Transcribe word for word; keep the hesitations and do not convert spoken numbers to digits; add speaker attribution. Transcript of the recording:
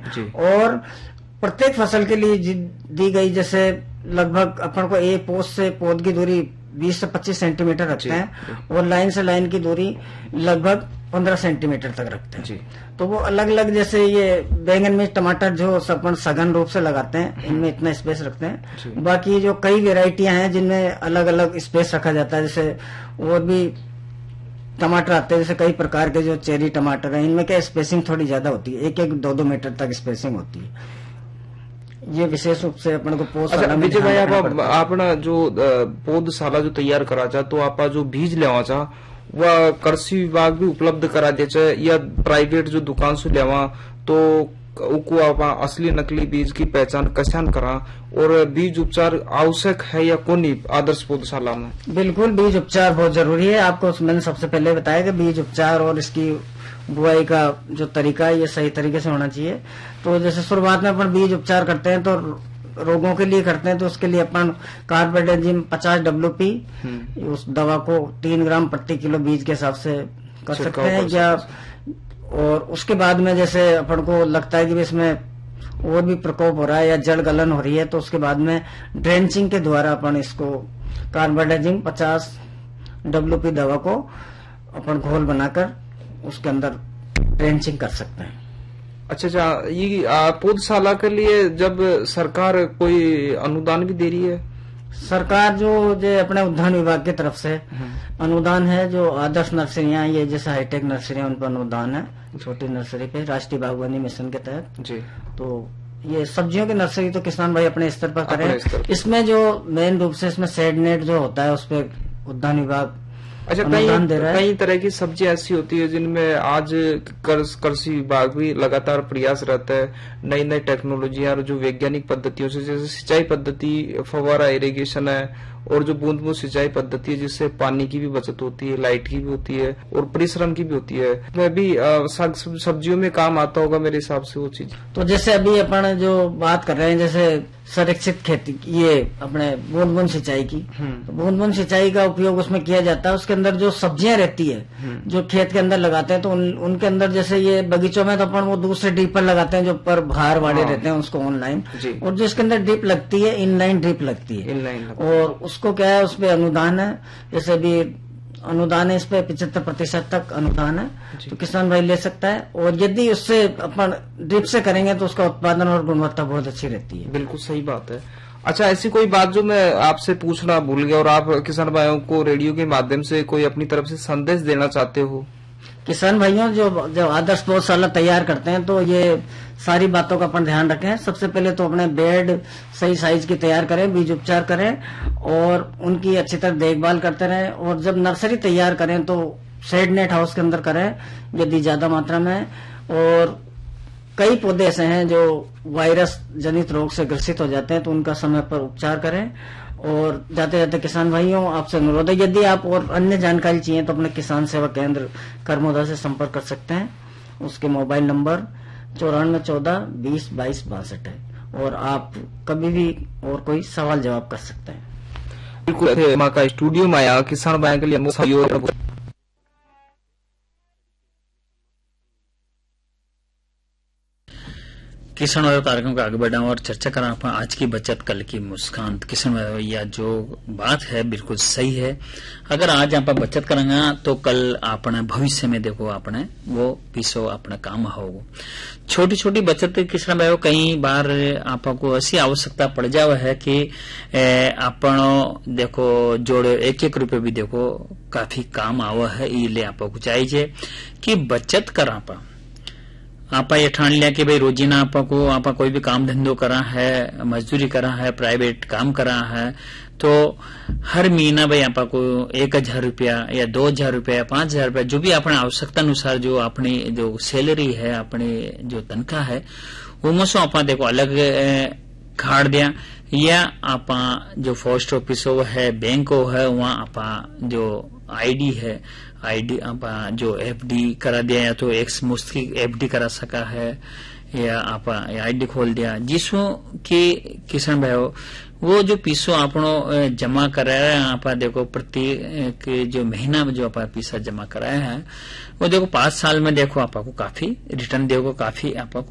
Speaker 1: और प्रत्येक फसल के लिए दी गई जैसे लगभग अपन को एक पोध से पौध की दूरी बीस से पच्चीस सेंटीमीटर रखते हैं और लाइन से लाइन की दूरी लगभग पंद्रह सेंटीमीटर तक रखते हैं जी। तो वो अलग अलग जैसे ये बैंगन में टमाटर जो अपन सघन रूप से लगाते हैं इनमें इतना स्पेस रखते हैं। बाकी जो कई वेराइटियां हैं जिनमें अलग अलग स्पेस रखा जाता है, जैसे और भी टमाटर आते हैं जैसे कई प्रकार के जो चेरी टमाटर है इनमें क्या स्पेसिंग थोड़ी ज्यादा होती है, एक एक दो दो मीटर तक स्पेसिंग होती है। ये विशेष रूप से अपन को पौधशाला में
Speaker 2: विजय भाई आप अपना जो पौधशाला जो तैयार करा चाह तो आप जो बीज लेवा चाह वह कृषि विभाग भी उपलब्ध करा दे चाहे या प्राइवेट जो दुकान से लेवा तो उको आप असली नकली बीज की पहचान कैसे करा और बीज उपचार आवश्यक है या कौन आदर्श पौधशाला में?
Speaker 1: बिल्कुल बीज उपचार बहुत जरूरी है। आपको मैंने सबसे पहले बताया कि बीज उपचार और इसकी बुआई का जो तरीका है ये सही तरीके से होना चाहिए। तो जैसे शुरुआत में अपन बीज उपचार करते हैं तो रोगों के लिए करते हैं तो उसके लिए अपन कार्बेंडाजिम पचास डब्ल्यू पी उस दवा को तीन ग्राम प्रति किलो बीज के हिसाब से कर सकते हैं या और उसके बाद में जैसे अपन को लगता है कि इसमें और भी प्रकोप हो रहा है या जड़ गलन हो रही है तो उसके बाद में ड्रेंचिंग के द्वारा अपन इसको कार्बेंडाजिम पचास डब्ल्यू पी दवा को अपन घोल बनाकर उसके अंदर ड्रेंचिंग कर सकते हैं।
Speaker 2: अच्छा अच्छा, ये पौधशाला के लिए जब सरकार कोई अनुदान भी दे रही है?
Speaker 1: सरकार जो जो अपने उद्यान विभाग की तरफ से अनुदान है, जो आदर्श नर्सरियां ये जैसे हाईटेक नर्सरियां उन पर अनुदान है, छोटी नर्सरी पे राष्ट्रीय बागवानी मिशन के तहत जी। तो ये सब्जियों की नर्सरी तो किसान भाई अपने स्तर पर करें। इसमें जो मेन रूप से इसमें शेड नेट जो होता है उस पर उद्यान विभाग
Speaker 2: अच्छा कई कई तरह की सब्जियां ऐसी होती है जिनमें आज कृषि विभाग भी लगातार प्रयास रहता है नई नई टेक्नोलॉजियां और जो वैज्ञानिक पद्धतियों से, जैसे सिंचाई पद्धति फव्वारा इरिगेशन है और जो बूंद बूंद सिंचाई पद्धति है जिससे पानी की भी बचत होती है, लाइट की भी होती है और परिश्रम की भी होती है। मैं भी सब्जियों में काम आता होगा मेरे हिसाब से वो चीज।
Speaker 1: तो जैसे अभी अपन जो बात कर रहे हैं जैसे संरक्षित खेती ये अपने बूंद बूंद सिंचाई की, तो बूंद बूंद सिंचाई का उपयोग उसमें किया जाता है। उसके अंदर जो सब्जियां रहती है जो खेत के अंदर लगाते हैं तो उन, उनके अंदर जैसे ये बगीचों में तो अपन वो दूसरे ड्रिप पर लगाते हैं जो ऊपर भार वाले रहते हैं उसको ऑनलाइन, और जो इसके अंदर ड्रिप लगती है इनलाइन ड्रिप लगती है इनलाइन और उसको क्या है उस पर अनुदान है, जैसे भी अनुदान है इस पे पिछहत्तर प्रतिशत तक अनुदान है तो किसान भाई ले सकता है। और यदि उससे अपन ड्रिप से करेंगे तो उसका उत्पादन और गुणवत्ता बहुत अच्छी रहती है।
Speaker 2: बिल्कुल सही बात है। अच्छा, ऐसी कोई बात जो मैं आपसे पूछना भूल गया और आप किसान भाइयों को रेडियो के माध्यम से कोई अपनी तरफ से संदेश देना चाहते हो?
Speaker 1: किसान भाइयों जो जो आदर्श पौधशाला तैयार करते हैं तो ये सारी बातों का अपन ध्यान रखें। सबसे पहले तो अपने बेड सही साइज की तैयार करें, बीज उपचार करें और उनकी अच्छी तरह देखभाल करते रहें। और जब नर्सरी तैयार करें तो शेड नेट हाउस के अंदर करें यदि ज्यादा मात्रा में। और कई पौधे ऐसे हैं जो वायरस जनित रोग से ग्रसित हो जाते हैं तो उनका समय पर उपचार करें। और जाते जाते किसान भाइयों आपसे अनुरोध है यदि आप और अन्य जानकारी चाहिए तो अपने किसान सेवा केंद्र करमोदा से संपर्क कर सकते हैं। उसके मोबाइल नंबर चौरानवे चौदह बीस बाईस बासठ है और आप कभी भी और कोई सवाल जवाब कर सकते हैं।
Speaker 2: बिल्कुल माँ का स्टूडियो में आया किसान भाई के लिए
Speaker 3: किसान भाई कार्यक्रम का आगे बढ़ा और चर्चा करा आज की बचत कल की मुस्कान। किसान भैया जो बात है बिल्कुल सही है। अगर आज आप बचत करेंगे तो कल अपने भविष्य में देखो अपने वो पीछो अपने काम होगा। छोटी छोटी बचत किसान भाई कई बार आपको ऐसी आवश्यकता पड़ जावे है कि आपण देखो जोड़े एक एक रुपये भी देखो काफी काम आवा है। इसलिए आपको चाहिए कि बचत करा पा आप ये ठान लिया कि भाई रोजीना आपको आप कोई भी काम धंधो करा है, मजदूरी करा है, प्राइवेट काम करा है तो हर महीना भाई आपको एक हजार रुपया या दो हजार रुपया पांच हजार रुपया जो भी अपने आवश्यकता अनुसार जो अपनी जो सैलरी है अपनी जो तनख्वाह है वो सो आप देखो अलग खाड़ दिया या आप जो पोस्ट ऑफिस हो है बैंक हो है वहां आप जो आईडी है आईडी आप जो एफडी करा दिया या तो एक मुश्त की एफडी करा सका है या आप आईडी खोल दिया जिसमें कि किसान भाई वो जो पीसो आपनो जमा कराया है आप देखो प्रति जो महीना में जो आप पैसा जमा कराया है वो देखो पांच साल में देखो आपको काफी रिटर्न देखो काफी आपको